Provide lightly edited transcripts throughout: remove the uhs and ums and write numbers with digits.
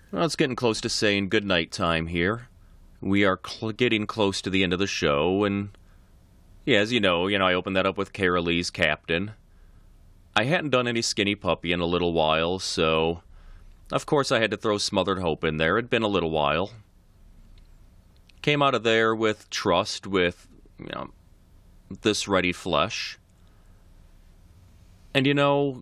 Well, it's getting close to saying goodnight time here. We are getting close to the end of the show, and yeah, as I opened that up with Carolee's Captain. I hadn't done any Skinny Puppy in a little while, so of course I had to throw Smothered Hope in there. It'd been a little while. Came out of there with Trust, with This Ready Flesh. And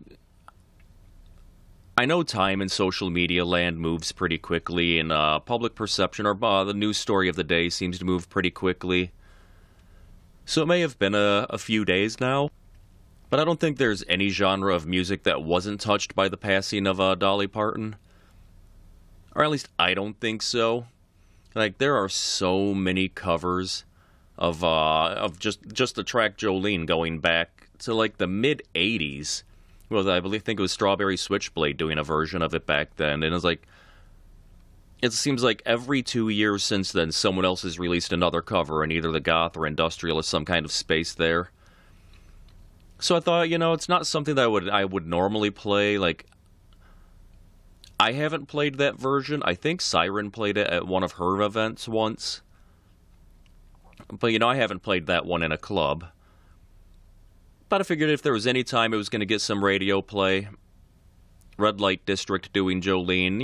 I know time in social media land moves pretty quickly, and public perception, or the news story of the day, seems to move pretty quickly. So it may have been a few days now, but I don't think there's any genre of music that wasn't touched by the passing of Dolly Parton. Or at least I don't think so. Like, there are so many covers of just the track Jolene going back to like the mid '80s. Well, I think it was Strawberry Switchblade doing a version of it back then, and it seems like every 2 years since then, someone else has released another cover in either the goth or industrial or some kind of space there. So I thought, it's not something that I would normally play. Like, I haven't played that version. I think Siren played it at one of her events once. But, I haven't played that one in a club. But I figured if there was any time it was going to get some radio play, Red Light District doing Jolene,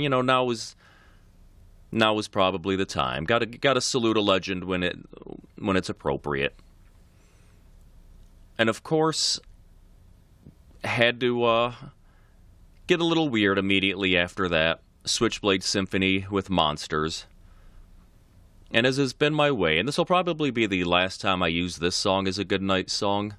now is probably the time. Gotta salute a legend when it's appropriate. And of course, had to get a little weird immediately after that. Switchblade Symphony with Monsters. And as has been my way, and this will probably be the last time I use this song as a goodnight song,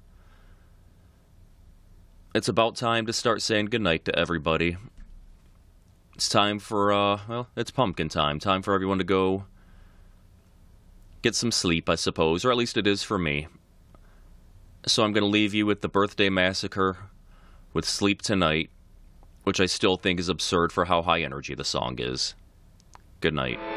it's about time to start saying goodnight to everybody. It's time for, it's pumpkin time. Time for everyone to go get some sleep, I suppose, or at least it is for me. So I'm going to leave you with the Birthday Massacre with Sleep Tonight, which I still think is absurd for how high energy the song is. Good night.